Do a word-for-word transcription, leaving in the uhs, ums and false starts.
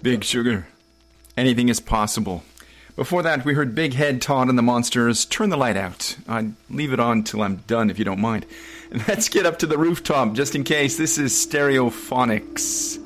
Big Sugar. Anything is possible. Before that, we heard Big Head Todd and the Monsters, Turn the Light Out. I'd leave it on till I'm done, if you don't mind. Let's get up to the rooftop, just in case. This is Stereophonics.